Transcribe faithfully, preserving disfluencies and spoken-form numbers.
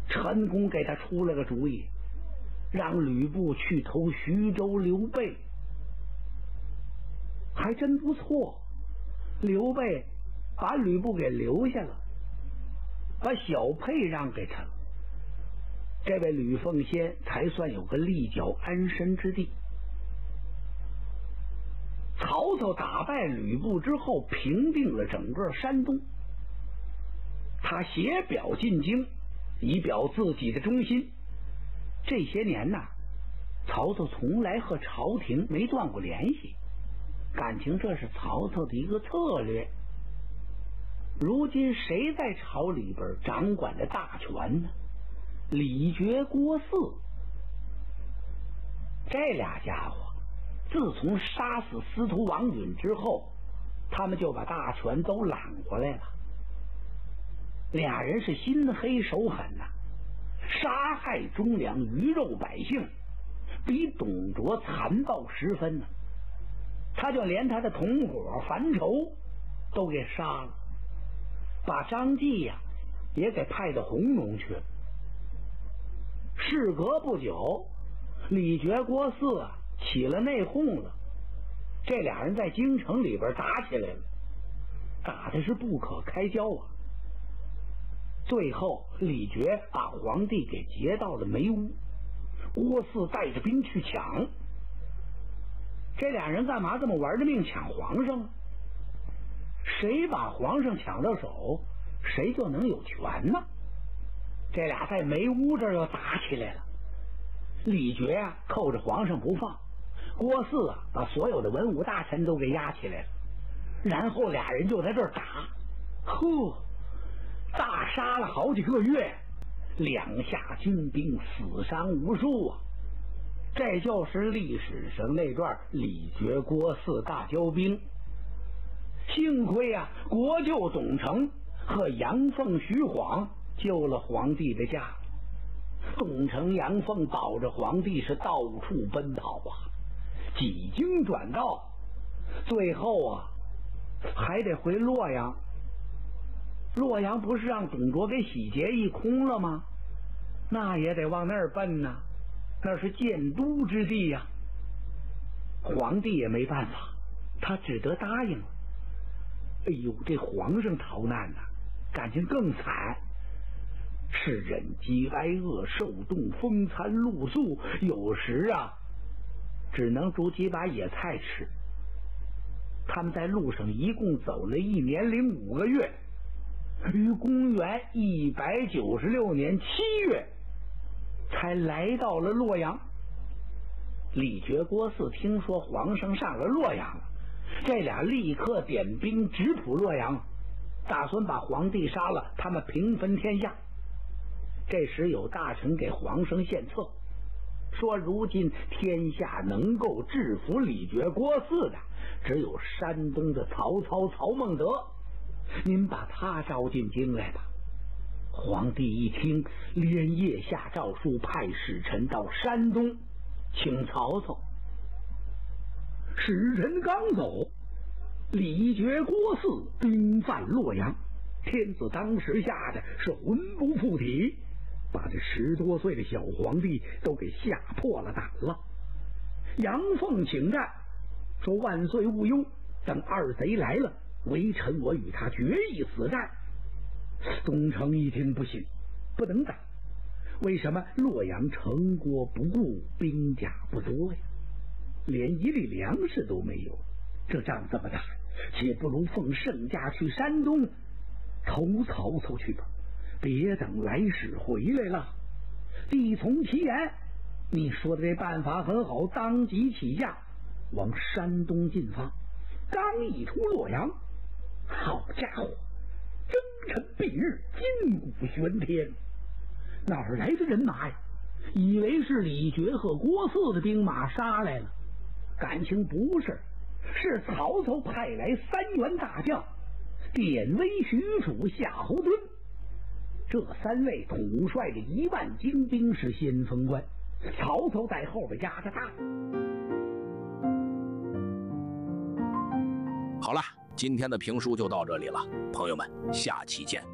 陈宫给他出了个主意，让吕布去投徐州刘备，还真不错。刘备把吕布给留下了，把小沛让给他了，这位吕奉先才算有个立脚安身之地。曹操打败吕布之后，平定了整个山东，他写表进京，以表自己的忠心。这些年呢，曹操从来和朝廷没断过联系，感情这是曹操的一个策略。如今谁在朝里边掌管着大权呢？李傕、郭汜，这俩家伙自从杀死司徒王允之后，他们就把大权都揽过来了。俩人是心黑手狠呐、啊，杀害忠良鱼肉百姓，比董卓残暴十分呢、啊。他就连他的同伙樊稠都给杀了，把张继呀、啊、也给派到弘农去了。事隔不久，李傕、郭汜啊起了内讧了，这俩人在京城里边打起来了，打的是不可开交啊。最后李傕把皇帝给劫到了梅屋，郭汜带着兵去抢。这俩人干嘛这么玩着命抢皇上啊？谁把皇上抢到手，谁就能有权呢？这俩在梅屋这儿又打起来了。李傕啊扣着皇上不放，郭汜啊把所有的文武大臣都给押起来了，然后俩人就在这儿打，呵，大杀了好几个月，两下军兵死伤无数啊！这就是历史上那段李傕、郭汜大交兵。幸亏啊，国舅董承和杨凤、徐晃救了皇帝的驾。董承、杨凤保着皇帝是到处奔跑啊，几经转道，最后啊还得回洛阳。洛阳不是让董卓给洗劫一空了吗？那也得往那儿奔呐、啊，那是建都之地呀、啊。皇帝也没办法，他只得答应了。哎呦，这皇上逃难呐、啊，感情更惨，是忍饥挨饿，受冻风餐露宿，有时啊只能煮几把野菜吃。他们在路上一共走了一年零五个月，于公元一百九十六年七月才来到了洛阳。李傕、郭汜听说皇上上了洛阳了，这俩立刻点兵直扑洛阳，打算把皇帝杀了，他们平分天下。这时有大臣给皇上献策，说如今天下能够制服李傕、郭汜的只有山东的曹操曹孟德，您把他招进京来吧。皇帝一听，连夜下诏书，派使臣到山东请曹操。使臣刚走，李傕、郭汜兵犯洛阳，天子当时吓得是魂不附体，把这十多岁的小皇帝都给吓破了胆了。杨凤请战，说万岁勿忧，等二贼来了，微臣我与他决一死战。东城一听不行，不能打，为什么？洛阳城郭不顾，兵甲不多呀，连一粒粮食都没有，这仗这么大，且不如奉圣驾去山东投曹操去吧，别等来使回来了。帝从其言，你说的这办法很好，当即起驾往山东进发。刚一出洛阳，好家伙，征尘蔽日，金鼓喧天，哪儿来的人马呀？以为是李傕和郭汜的兵马杀来了，感情不是，是曹操派来三员大将，典韦、许褚、夏侯惇。这三位统帅着一万精兵，是先锋官，曹操在后边压着大。 好了，今天的评书就到这里了，朋友们，下期见。